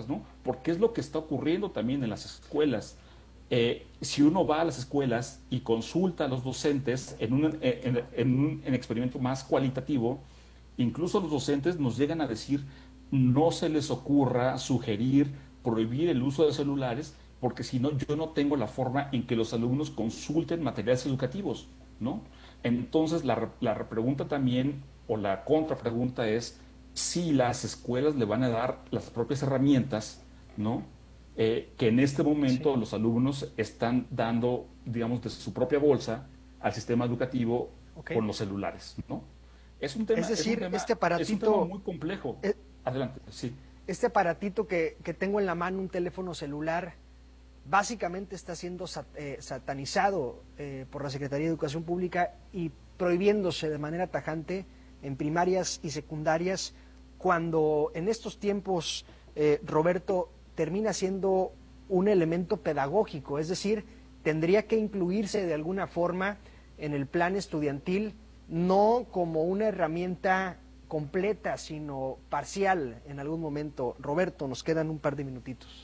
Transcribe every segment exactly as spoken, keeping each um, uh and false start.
¿no? Porque es lo que está ocurriendo también en las escuelas. Eh, si uno va a las escuelas y consulta a los docentes en un, en, en un en experimento más cualitativo, incluso los docentes nos llegan a decir, no se les ocurra sugerir, prohibir el uso de celulares, porque si no, yo no tengo la forma en que los alumnos consulten materiales educativos, ¿no? Entonces, la, la pregunta también, o la contrapregunta es, si las escuelas le van a dar las propias herramientas, ¿no? Eh, que en este momento Sí. los alumnos están dando, digamos, de su propia bolsa al sistema educativo Ok. con los celulares, ¿no? Es un tema, Es es un decir, tema, este es un tema aparatito, muy complejo. eh, Adelante, sí. este aparatito que, que tengo en la mano, un teléfono celular, básicamente está siendo sat, eh, satanizado eh, por la Secretaría de Educación Pública y prohibiéndose de manera tajante en primarias y secundarias, cuando en estos tiempos, eh, Roberto, termina siendo un elemento pedagógico, es decir, tendría que incluirse de alguna forma en el plan estudiantil, no como una herramienta completa, sino parcial en algún momento. Roberto, nos quedan un par de minutitos.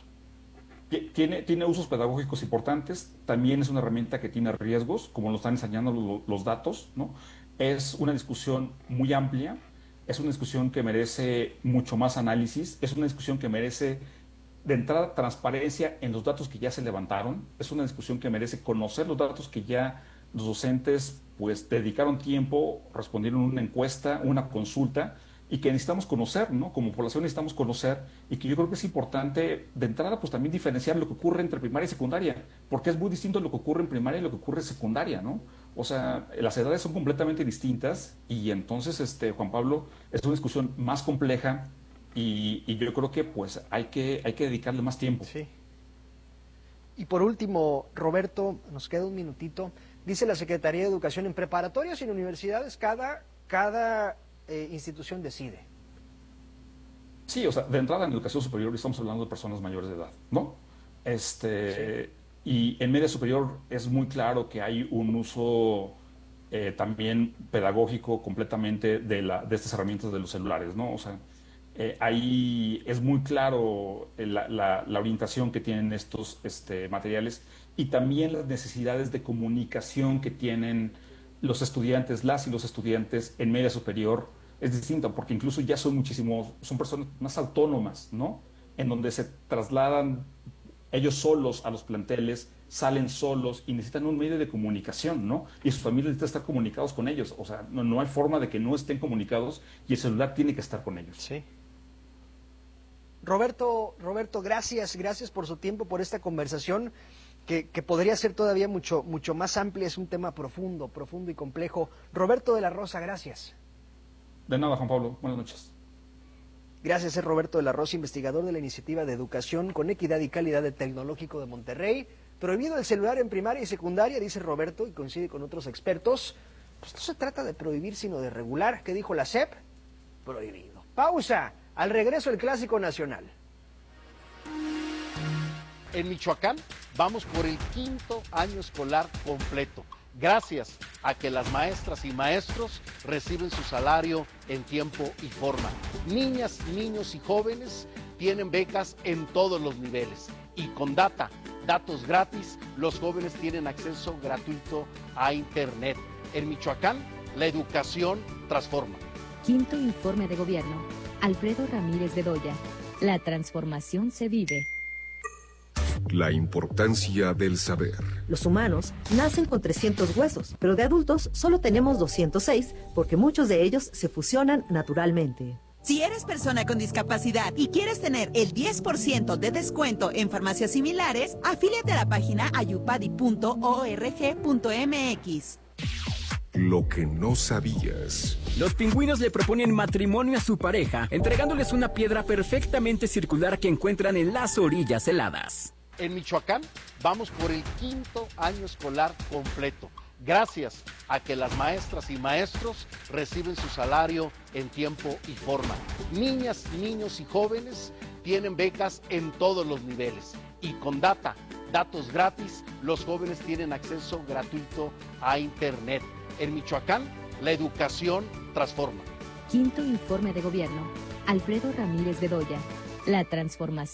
Tiene, tiene usos pedagógicos importantes, también es una herramienta que tiene riesgos, como lo están enseñando lo, los datos, ¿no? Es una discusión muy amplia, es una discusión que merece mucho más análisis, es una discusión que merece de entrada transparencia en los datos que ya se levantaron, es una discusión que merece conocer los datos que ya los docentes pues dedicaron tiempo, respondieron una encuesta, una consulta, y que necesitamos conocer, ¿no? Como población necesitamos conocer, y que yo creo que es importante de entrada pues también diferenciar lo que ocurre entre primaria y secundaria, porque es muy distinto lo que ocurre en primaria y lo que ocurre en secundaria, ¿no? O sea, las edades son completamente distintas, y entonces, este, Juan Pablo, es una discusión más compleja, y, y yo creo que pues hay que, hay que dedicarle más tiempo. Sí. Y por último, Roberto, nos queda un minutito. Dice la Secretaría de Educación, en preparatorias y en universidades cada, cada eh, institución decide. Sí, o sea, de entrada en educación superior estamos hablando de personas mayores de edad, ¿no? Este, Sí. y en media superior es muy claro que hay un uso eh, también pedagógico completamente de, la, de estas herramientas de los celulares, ¿no? O sea, eh, ahí es muy claro eh, la, la, la orientación que tienen estos este, materiales, y también las necesidades de comunicación que tienen los estudiantes, las y los estudiantes en media superior es distinta, porque incluso ya son muchísimos, son personas más autónomas, ¿no? En donde se trasladan ellos solos a los planteles, salen solos y necesitan un medio de comunicación, ¿no? Y sus familias necesitan estar comunicados con ellos. O sea, no, no hay forma de que no estén comunicados, y el celular tiene que estar con ellos. Sí. Roberto, Roberto, gracias, gracias por su tiempo, por esta conversación que, que podría ser todavía mucho, mucho más amplia. Es un tema profundo, profundo y complejo. Roberto de la Rosa, gracias. De nada, Juan Pablo. Buenas noches. Gracias, es Roberto de la Rosa, investigador de la Iniciativa de Educación con Equidad y Calidad del Tecnológico de Monterrey. Prohibido el celular en primaria y secundaria, dice Roberto, y coincide con otros expertos. Pues no se trata de prohibir, sino de regular. ¿Qué dijo la S E P? Prohibido. Pausa. Al regreso, el Clásico Nacional. En Michoacán vamos por el quinto año escolar completo, gracias a que las maestras y maestros reciben su salario en tiempo y forma. Niñas, niños y jóvenes tienen becas en todos los niveles, y con data, datos gratis, los jóvenes tienen acceso gratuito a Internet. En Michoacán, la educación transforma. Quinto informe de gobierno. Alfredo Ramírez Bedoya. La transformación se vive. La importancia del saber. Los humanos nacen con trescientos huesos, pero de adultos solo tenemos doscientos seis porque muchos de ellos se fusionan naturalmente. Si eres persona con discapacidad y quieres tener el diez por ciento de descuento en farmacias similares, afíliate a la página ayupadi punto org punto mx. Lo que no sabías. Los pingüinos le proponen matrimonio a su pareja, entregándoles una piedra perfectamente circular que encuentran en las orillas heladas. En Michoacán vamos por el quinto año escolar completo, gracias a que las maestras y maestros reciben su salario en tiempo y forma. Niñas, niños y jóvenes tienen becas en todos los niveles, y con data, datos gratis, los jóvenes tienen acceso gratuito a Internet. En Michoacán, la educación transforma. Quinto informe de gobierno. Alfredo Ramírez Bedoya. La transformación